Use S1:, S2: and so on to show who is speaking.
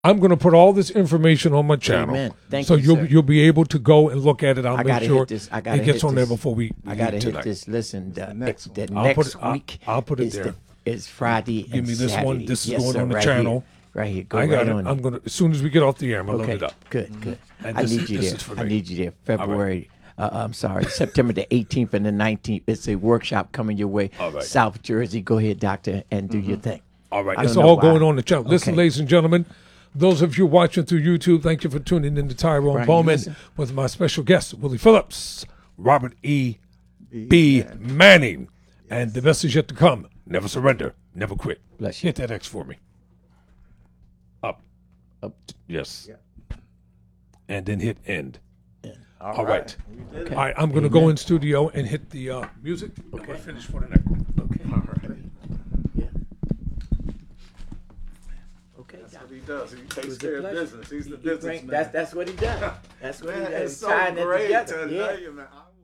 S1: I'm going to put all this information on my channel.
S2: Amen. Thank
S1: so
S2: you, sir.
S1: you'll be able to go and look at it. I'll make sure it gets on there before we
S2: I gotta
S1: leave
S2: hit
S1: tonight.
S2: this. Listen, the next week
S1: I'll put it there.
S2: Is Friday.
S1: Give me this
S2: Saturday.
S1: one. This is
S2: Yes,
S1: going
S2: sir,
S1: on the
S2: right
S1: channel.
S2: Here. Right here. Go
S1: I got
S2: right
S1: it.
S2: on.
S1: I'm gonna as soon as we get off the air, I'm gonna load it up.
S2: Good.
S1: And
S2: I
S1: this
S2: need
S1: is-
S2: you
S1: this
S2: there.
S1: is for
S2: I
S1: me.
S2: need you there. February. I'm sorry, September the 18th and the 19th. It's a workshop coming your way.
S1: All right.
S2: South Jersey. Go ahead, doctor, and do your thing.
S1: All right,
S2: I
S1: it's
S2: don't know
S1: all
S2: why.
S1: going on the channel. Listen,
S2: Okay.
S1: ladies and gentlemen, those of you watching through YouTube, thank you for tuning in to Tyrone
S2: Brian,
S1: Bowman
S2: listen.
S1: with my special guest, Willie Phillips, Robert E. B. Manning, and the best is yet to come. Never surrender, never quit.
S2: Bless you.
S1: Hit that X for me. Up.
S2: Up.
S1: Yes. And then hit end. All right.
S2: Okay.
S1: All right, I'm going to go in studio and hit the music. Okay. We're finished for the night.
S2: Okay. All right. Yeah. Okay.
S3: That's what he does. He takes
S2: was a
S3: care of
S2: pleasure.
S3: business. He's the
S2: He
S3: business
S2: bring-
S3: man.
S2: That's what he does. That's what he
S3: Man,
S2: does.
S3: it's so
S2: Tying it
S3: great
S2: together.
S3: to
S2: Yeah.
S3: know you, man.